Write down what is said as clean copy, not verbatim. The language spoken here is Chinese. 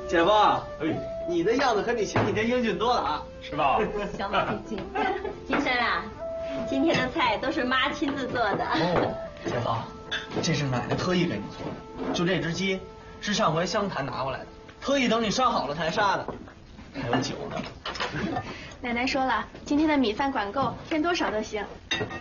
姐夫，你的样子和你前几天英俊多了啊， 是吧？ 小马最近，金生啊，今天的菜都是妈亲自做的。 哦，姐夫，这是奶奶特意给你做的，就这只鸡是上回湘潭拿过来的，特意等你杀好了才杀的，还有酒呢。 奶奶说了，今天的米饭管够，添多少都行。